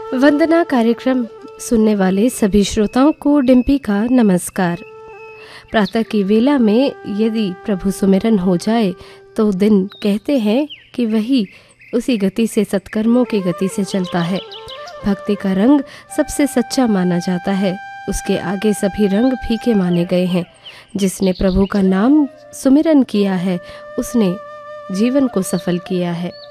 वंदना कार्यक्रम सुनने वाले सभी श्रोताओं को डिम्पी का नमस्कार। प्रातः की वेला में यदि प्रभु सुमिरन हो जाए तो दिन कहते हैं कि वही उसी गति से सत्कर्मों की गति से चलता है। भक्ति का रंग सबसे सच्चा माना जाता है, उसके आगे सभी रंग फीके माने गए हैं। जिसने प्रभु का नाम सुमिरन किया है उसने जीवन को सफल किया है।